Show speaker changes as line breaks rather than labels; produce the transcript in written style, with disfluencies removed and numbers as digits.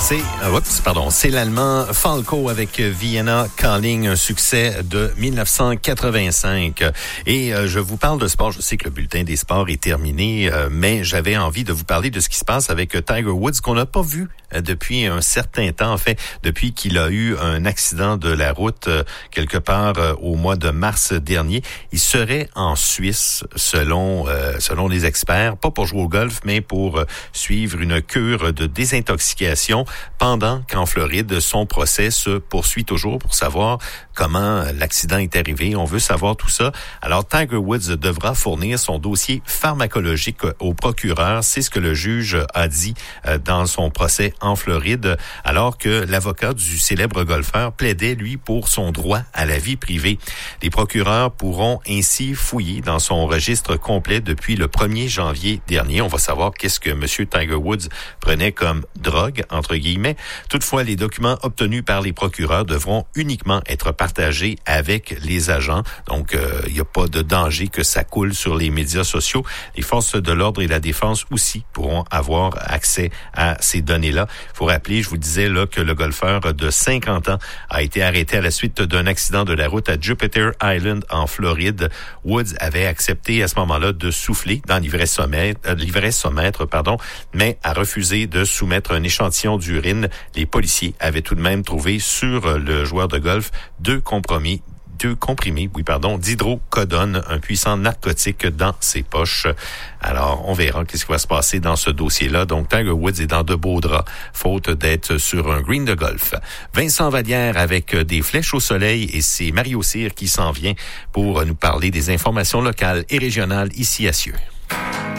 C'est l'Allemand Falco avec Vienna Calling, un succès de 1985. Et je vous parle de sport. Je sais que le bulletin des sports est terminé, mais j'avais envie de vous parler de ce qui se passe avec Tiger Woods, qu'on n'a pas vu depuis un certain temps, en fait, depuis qu'il a eu un accident de la route quelque part au mois de mars dernier. Il serait en Suisse, selon les experts, pas pour jouer au golf, mais pour suivre une cure de désintoxication, pendant qu'en Floride, son procès se poursuit toujours pour savoir comment l'accident est arrivé. On veut savoir tout ça. Alors, Tiger Woods devra fournir son dossier pharmacologique au procureur. C'est ce que le juge a dit dans son procès en Floride, alors que l'avocat du célèbre golfeur plaidait, lui, pour son droit à la vie privée. Les procureurs pourront ainsi fouiller dans son registre complet depuis le 1er janvier dernier. On va savoir qu'est-ce que M. Tiger Woods prenait comme drogue, entre guillemets. Toutefois, les documents obtenus par les procureurs devront uniquement être partagés avec les agents. Donc, il n'y a pas de danger que ça coule sur les médias sociaux. Les forces de l'ordre et la défense aussi pourront avoir accès à ces données-là. Il faut rappeler, je vous disais là, que le golfeur de 50 ans a été arrêté à la suite d'un accident de la route à Jupiter Island en Floride. Woods avait accepté à ce moment-là de souffler dans l'ivresse-sommaître, mais a refusé de soumettre un échantillon d'urine. Les policiers avaient tout de même trouvé sur le joueur de golf deux comprimés d'hydrocodone, un puissant narcotique dans ses poches. Alors, on verra qu'est-ce qui va se passer dans ce dossier-là. Donc, Tiger Woods est dans de beaux draps, faute d'être sur un green de golf. Vincent Vallière avec des flèches au soleil, et c'est Mario Cyr qui s'en vient pour nous parler des informations locales et régionales ici à Cieux.